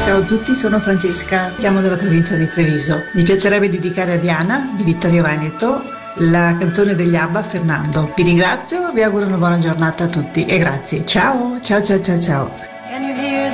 Ciao a tutti, sono Francesca, chiamo dalla provincia di Treviso. Mi piacerebbe dedicare a Diana di Vittorio Veneto la canzone degli ABBA Fernando. Vi ringrazio, vi auguro una buona giornata a tutti e grazie. Ciao, ciao, ciao, ciao, ciao.